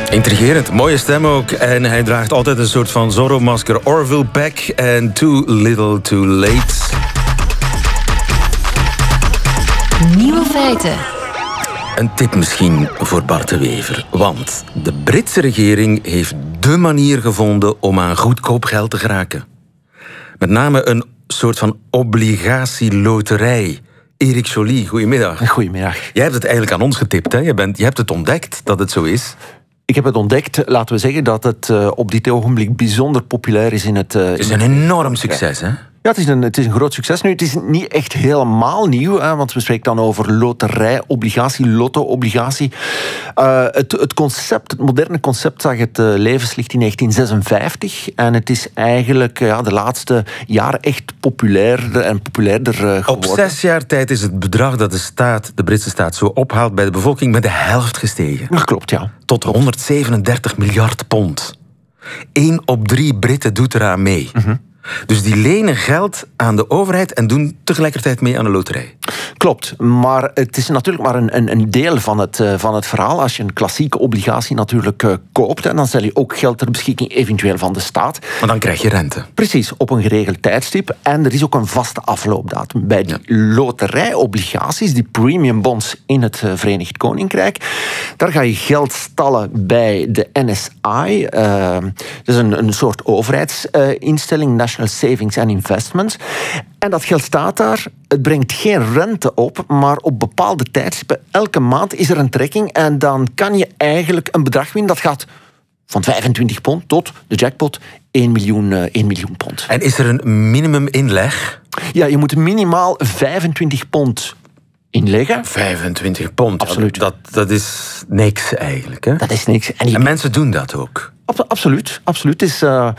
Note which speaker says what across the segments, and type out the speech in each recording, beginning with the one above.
Speaker 1: Intrigerend, mooie stem ook. En hij draagt altijd een soort van Zorro-masker. Orville Peck en Too Little Too Late.
Speaker 2: Nieuwe feiten.
Speaker 1: Een tip misschien voor Bart de Wever. Want de Britse regering heeft dé manier gevonden om aan goedkoop geld te geraken. Met name een soort van obligatieloterij. Erik Joly, goedemiddag.
Speaker 3: Goedemiddag.
Speaker 1: Jij hebt het eigenlijk aan ons getipt, hè? Je hebt het ontdekt dat het zo is.
Speaker 3: Ik heb het ontdekt, laten we zeggen, dat het op dit ogenblik bijzonder populair is in het...
Speaker 1: Het is een enorm succes, hè?
Speaker 3: Ja, het is een groot succes. Nu, het is niet echt helemaal nieuw, hè, want we spreken dan over loterij-obligatie, lotto-obligatie. Het moderne concept zag het levenslicht in 1956. En het is eigenlijk de laatste jaren echt populairder en populairder geworden.
Speaker 1: Op 6 jaar tijd is het bedrag dat de Britse staat zo ophaalt bij de bevolking met de helft gestegen.
Speaker 3: Dat klopt, ja.
Speaker 1: Tot 137 miljard pond. 1 op 3 Britten doet eraan mee. Dus die lenen geld aan de overheid en doen tegelijkertijd mee aan de loterij.
Speaker 3: Klopt, maar het is natuurlijk maar een deel van het verhaal. Als je een klassieke obligatie natuurlijk koopt, en dan stel je ook geld ter beschikking eventueel van de staat.
Speaker 1: Maar dan krijg je rente.
Speaker 3: Precies, op een geregeld tijdstip. En er is ook een vaste afloopdatum. Bij die loterijobligaties, die premium bonds in het Verenigd Koninkrijk, daar ga je geld stallen bij de NSI. Dat is een soort overheidsinstelling, National Savings and Investments. En dat geld staat daar. Het brengt geen rente op, maar op bepaalde tijdstippen, elke maand is er een trekking en dan kan je eigenlijk een bedrag winnen dat gaat van 25 pond tot de jackpot 1 miljoen pond.
Speaker 1: En is er een minimuminleg?
Speaker 3: Ja, je moet minimaal 25 pond inleggen.
Speaker 1: 25 pond?
Speaker 3: Absoluut.
Speaker 1: Dat is niks eigenlijk, hè?
Speaker 3: Dat is niks.
Speaker 1: En mensen doen dat ook?
Speaker 3: Absoluut. Er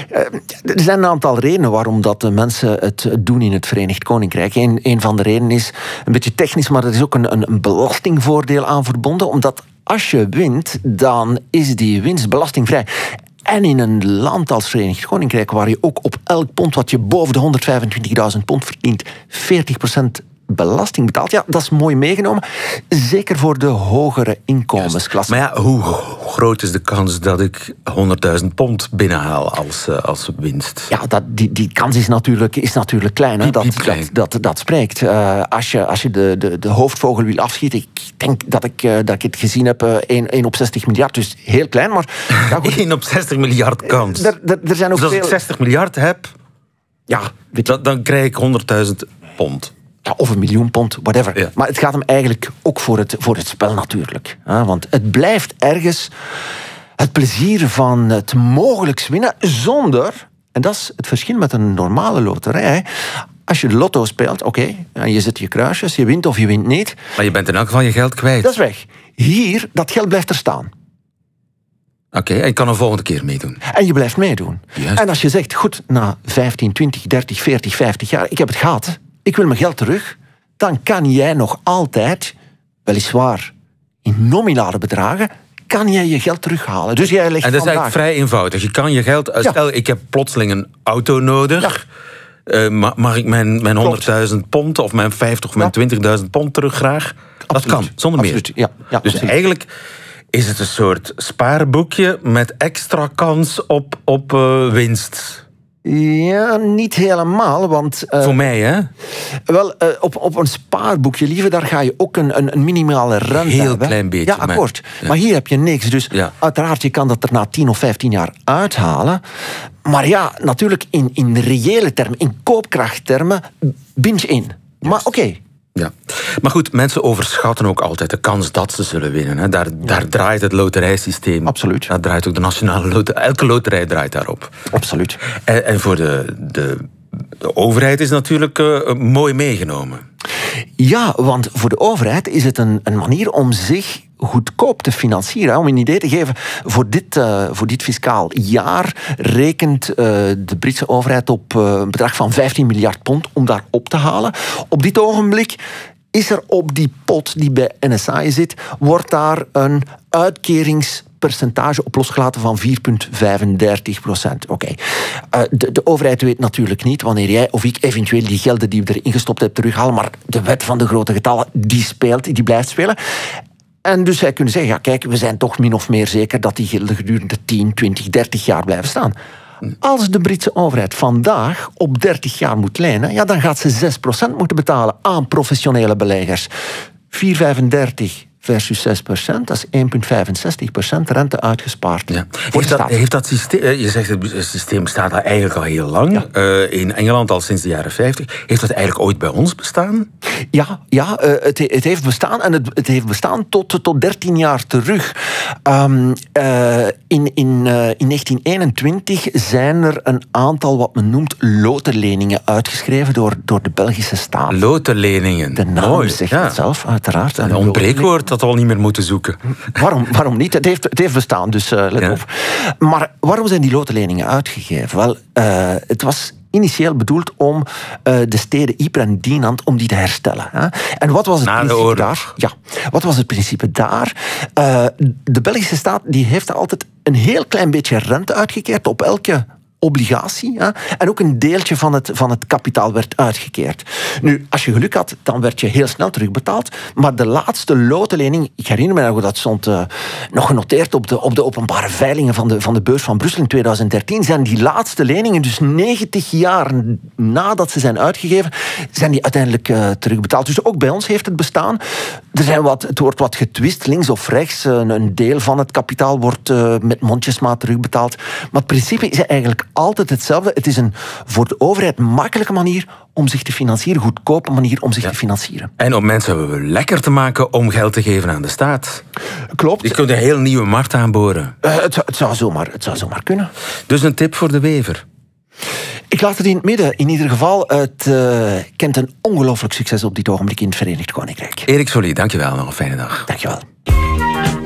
Speaker 3: zijn een aantal redenen waarom dat de mensen het doen in het Verenigd Koninkrijk. Een van de redenen is een beetje technisch, maar er is ook een belastingvoordeel aan verbonden. Omdat als je wint, dan is die winst belastingvrij. En in een land als Verenigd Koninkrijk, waar je ook op elk pond wat je boven de 125.000 pond verdient, 40% belasting betaalt. Ja, dat is mooi meegenomen. Zeker voor de hogere inkomensklasse.
Speaker 1: Maar ja, hoe groot is de kans dat ik 100.000 pond binnenhaal als winst?
Speaker 3: Ja, die kans is natuurlijk klein. Hè? Dat spreekt. Als je de hoofdvogel wil afschieten, ik denk dat ik het gezien heb, 1 op 60 miljard. Dus heel klein, maar... Ja,
Speaker 1: 1 op 60 miljard kans.
Speaker 3: Er zijn ook
Speaker 1: dus als ik 60 miljard heb,
Speaker 3: ja,
Speaker 1: dan krijg ik 100.000 pond.
Speaker 3: Ja, of 1 miljoen pond, whatever.
Speaker 1: Ja.
Speaker 3: Maar het gaat hem eigenlijk ook voor het spel natuurlijk. Want het blijft ergens het plezier van het mogelijks winnen zonder... En dat is het verschil met een normale loterij. Als je de lotto speelt, oké, je zet je kruisjes, je wint of je wint niet.
Speaker 1: Maar je bent in elk geval je geld kwijt.
Speaker 3: Dat is weg. Hier, dat geld blijft er staan.
Speaker 1: Oké, en je kan een volgende keer meedoen.
Speaker 3: En je blijft meedoen.
Speaker 1: Juist.
Speaker 3: En als je zegt, goed, na 15, 20, 30, 40, 50 jaar... ik heb het gehad, ik wil mijn geld terug... dan kan jij nog altijd, weliswaar in nominale bedragen... kan jij je geld terughalen. Dus jij legt
Speaker 1: en dat is
Speaker 3: vandaag...
Speaker 1: eigenlijk vrij eenvoudig. Je kan je geld... Stel, ik heb plotseling een auto nodig... Ja. Mag ik mijn 100.000 pond of mijn 50 of mijn 20.000 pond terug graag?
Speaker 3: Absoluut.
Speaker 1: Dat kan, zonder
Speaker 3: Absoluut.
Speaker 1: meer.
Speaker 3: Ja,
Speaker 1: dus
Speaker 3: absoluut.
Speaker 1: eigenlijk is het een soort spaarboekje met extra kans op winst.
Speaker 3: Ja, niet helemaal, want...
Speaker 1: Voor mij, hè?
Speaker 3: Wel, op een spaarboekje, lieve, daar ga je ook een minimale rente
Speaker 1: Heel
Speaker 3: hebben.
Speaker 1: klein beetje.
Speaker 3: Ja, akkoord. Maar hier heb je niks. Dus uiteraard, je kan dat er na 10 of 15 jaar uithalen. Maar ja, natuurlijk in reële termen, in koopkrachttermen, bind je in. Maar oké.
Speaker 1: Ja, maar goed, mensen overschatten ook altijd de kans dat ze zullen winnen. Hè. Daar draait het loterijsysteem.
Speaker 3: Absoluut.
Speaker 1: Daar draait ook de nationale loterij. Elke loterij draait daarop.
Speaker 3: Absoluut.
Speaker 1: En voor de overheid is natuurlijk mooi meegenomen.
Speaker 3: Ja, want voor de overheid is het een manier om zich goedkoop te financieren. Om een idee te geven, voor dit fiscaal jaar rekent de Britse overheid op een bedrag van 15 miljard pond om daar op te halen. Op dit ogenblik is er op die pot die bij NSI zit, wordt daar een uitkeringspercentage op losgelaten van 4,35%. Oké. De overheid weet natuurlijk niet wanneer jij of ik eventueel die gelden die we erin gestopt hebben terughalen, maar de wet van de grote getallen, die blijft spelen. En dus zij kunnen zeggen, ja kijk, we zijn toch min of meer zeker dat die gilden gedurende 10, 20, 30 jaar blijven staan. Als de Britse overheid vandaag op 30 jaar moet lenen, ja, dan gaat ze 6% moeten betalen aan professionele beleggers. 4,35 versus 6%, dat is 1,65% rente uitgespaard. Ja.
Speaker 1: Heeft dat systeem, je zegt het systeem bestaat eigenlijk al heel lang, in Engeland al sinds de jaren 50. Heeft dat eigenlijk ooit bij ons bestaan?
Speaker 3: Ja, het heeft bestaan en het heeft bestaan tot 13 jaar terug. In 1921 zijn er een aantal wat men noemt lotenleningen uitgeschreven door de Belgische staat.
Speaker 1: Lotenleningen.
Speaker 3: De naam zegt het zelf, uiteraard.
Speaker 1: Een ontbreekwoord dat we al niet meer moeten zoeken.
Speaker 3: Waarom niet? Het heeft bestaan, dus let op. Maar waarom zijn die lotenleningen uitgegeven? Wel, het was initieel bedoeld om de steden Ypres en Dinant om die te herstellen. Hè? En wat was het principe daar? Ja, wat was het principe daar? De Belgische staat die heeft altijd een heel klein beetje rente uitgekeerd op elke obligatie. Hè? En ook een deeltje van het kapitaal werd uitgekeerd. Nu, als je geluk had, dan werd je heel snel terugbetaald. Maar de laatste lotenlening, ik herinner me nog, dat stond nog genoteerd op de openbare veilingen van de beurs van Brussel in 2013, zijn die laatste leningen, dus 90 jaar nadat ze zijn uitgegeven, zijn die uiteindelijk terugbetaald. Dus ook bij ons heeft het bestaan. Het wordt wat getwist, links of rechts. Een deel van het kapitaal wordt met mondjesmaat terugbetaald. Maar het principe is eigenlijk altijd hetzelfde. Het is een voor de overheid makkelijke manier om zich te financieren, goedkope manier om zich te financieren.
Speaker 1: En om mensen lekker te maken om geld te geven aan de staat.
Speaker 3: Klopt.
Speaker 1: Die kunnen een heel nieuwe markt aanboren.
Speaker 3: Het zou zomaar kunnen.
Speaker 1: Dus een tip voor de wever.
Speaker 3: Ik laat het in het midden. In ieder geval, het kent een ongelooflijk succes op dit ogenblik in het Verenigd Koninkrijk.
Speaker 1: Erik Solly, dankjewel. Nog een fijne dag.
Speaker 3: Dankjewel.